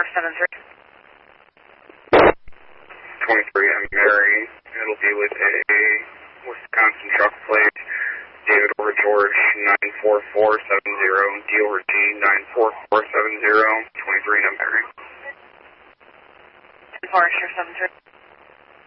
73. 23, I'm Mary. It'll be with a Wisconsin truck plate, David over George 94470, D over G 94470, 23, and I'm Mary. Forester 73.